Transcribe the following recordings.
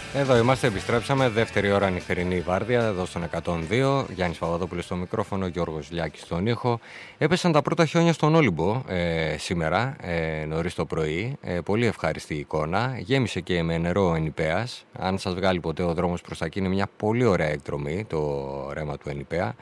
Εδώ είμαστε, επιστρέψαμε. Δεύτερη ώρα νυχτερινή βάρδια, εδώ στον 102. Γιάννης Παπαδόπουλος στο μικρόφωνο, Γιώργος Λιάκης στον ήχο. Έπεσαν τα πρώτα χιόνια στον Όλυμπο σήμερα, νωρίς το πρωί. Πολύ ευχάριστη εικόνα. Γέμισε και με νερό Ενιπέας. Αν σας βγάλει ποτέ ο δρόμος προς τα εκεί, είναι μια πολύ ωραία εκδρομή το ρέμα του Ενιπέα.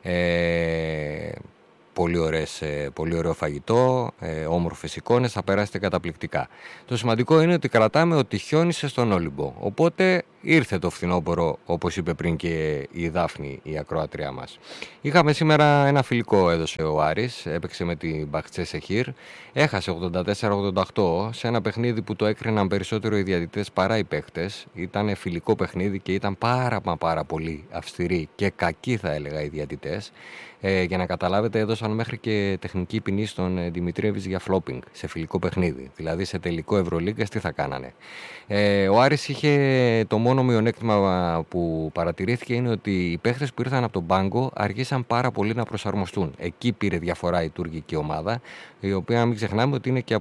Πολύ ωραίο φαγητό, όμορφες εικόνες, θα περάσετε καταπληκτικά. Το σημαντικό είναι ότι κρατάμε ότι χιόνισε στον Όλυμπο. Οπότε ήρθε το φθινόπωρο, όπως είπε πριν και η Δάφνη, η ακροάτριά μας. Είχαμε σήμερα ένα φιλικό, έδωσε ο Άρης, έπαιξε με την Μπαχτσέ Σεχίρ. Έχασε 84-88 σε ένα παιχνίδι που το έκριναν περισσότερο οι διαιτητές παρά οι παίχτες. Ήταν φιλικό παιχνίδι και ήταν πάρα πολύ αυστηροί και κακοί, θα έλεγα, οι διαιτητές. Για να καταλάβετε, έδωσαν μέχρι και τεχνική ποινή στον Δημητρέβιτς για φλόπινγκ σε φιλικό παιχνίδι. Δηλαδή σε τελικό Ευρωλίγκας τι θα κάνανε. Ο Άρης είχε το μόνο μειονέκτημα που παρατηρήθηκε είναι ότι οι παίχτες που ήρθαν από τον πάγκο αργήσαν πάρα πολύ να προσαρμοστούν. Εκεί πήρε διαφορά η τουρκική ομάδα, η οποία μην ξεχνάμε ότι είναι και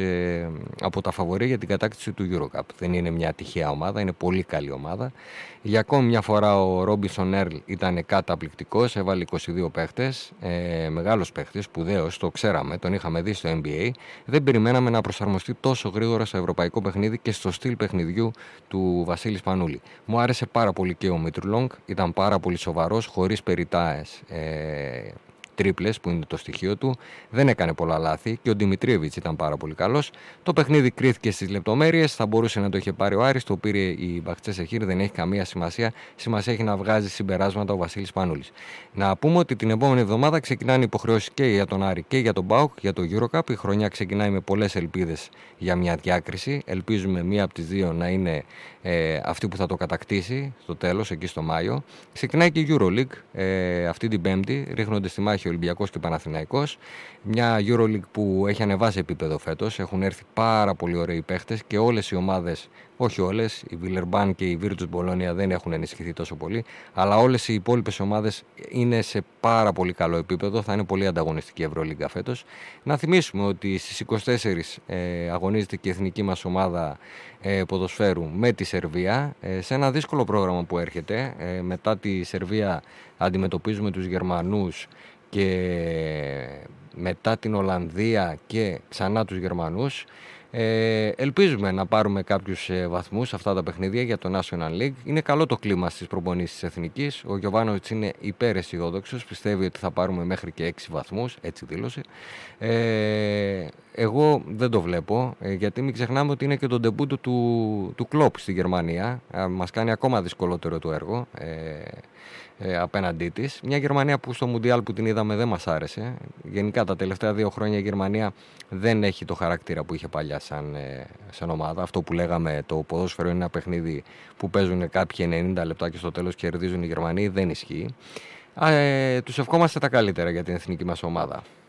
από τα φαβορί για την κατάκτηση του EuroCup. Δεν είναι μια τυχαία ομάδα, είναι πολύ καλή ομάδα. Για ακόμη μια φορά ο Ρόμπινσον Έρλ ήταν καταπληκτικός, έβαλε 22 παίχτες, μεγάλος παίχτης, σπουδαίος, το ξέραμε, τον είχαμε δει στο NBA. Δεν περιμέναμε να προσαρμοστεί τόσο γρήγορα στο ευρωπαϊκό παιχνίδι και στο στυλ παιχνιδιού του Βασίλη Σπανούλη. Μου άρεσε πάρα πολύ και ο Μίτρουλονγκ, ήταν πάρα πολύ σοβαρός, χωρίς περιτάες τρίπλες που είναι το στοιχείο του, δεν έκανε πολλά λάθη και ο Δημητρέβιτς ήταν πάρα πολύ καλός. Το παιχνίδι κρίθηκε στις λεπτομέρειες, θα μπορούσε να το είχε πάρει ο Άρης, το πήρε η Μπαχτσέ Σεχίρ, δεν έχει καμία σημασία. Σημασία έχει να βγάζει συμπεράσματα ο Βασίλης Πανούλης. Να πούμε ότι την επόμενη εβδομάδα ξεκινάνε υποχρεώσεις και για τον Άρη και για τον ΠΑΟΚ, για το EuroCup. Η χρονιά ξεκινάει με πολλές ελπίδες για μια διάκριση. Ελπίζουμε μία από τις δύο να είναι αυτή που θα το κατακτήσει στο τέλος, εκεί στο Μάιο. Ξεκινάει και η EuroLeague αυτή την Πέμπτη, ρίχνονται στη μάχη Ολυμπιακός και Παναθηναϊκός. Μια EuroLeague που έχει ανεβάσει επίπεδο φέτος. Έχουν έρθει πάρα πολύ ωραίοι παίχτες και όλες οι ομάδες, όχι όλες, η Βιλερμπάν και η Virtus Bologna δεν έχουν ενισχυθεί τόσο πολύ, αλλά όλες οι υπόλοιπες ομάδες είναι σε πάρα πολύ καλό επίπεδο. Θα είναι πολύ ανταγωνιστική η Ευρωλίγκα φέτος. Να θυμίσουμε ότι στις 24 αγωνίζεται και η εθνική μας ομάδα ποδοσφαίρου με τη Σερβία σε ένα δύσκολο πρόγραμμα που έρχεται. Μετά τη Σερβία αντιμετωπίζουμε τους Γερμανούς και μετά την Ολλανδία και ξανά τους Γερμανούς. Ελπίζουμε να πάρουμε κάποιους βαθμούς σε αυτά τα παιχνίδια για το National League. Είναι καλό το κλίμα στις προπονήσεις της Εθνικής. Ο Γιοβάνοβιτς είναι υπεραισιόδοξος, πιστεύει ότι θα πάρουμε μέχρι και 6 βαθμούς, έτσι δήλωσε. Εγώ δεν το βλέπω, γιατί μην ξεχνάμε ότι είναι και το ντεμπούτο του Κλόπ στη Γερμανία. Μας κάνει ακόμα δυσκολότερο το έργο απέναντί της. Μια Γερμανία που στο Μουντιάλ που την είδαμε δεν μας άρεσε. Γενικά τα τελευταία 2 χρόνια η Γερμανία δεν έχει το χαρακτήρα που είχε παλιά σαν ομάδα. Αυτό που λέγαμε, το ποδόσφαιρο είναι ένα παιχνίδι που παίζουν κάποιοι 90 λεπτά και στο τέλος κερδίζουν οι Γερμανοί, δεν ισχύει. Τους ευχόμαστε τα καλύτερα για την εθνική μας ομάδα.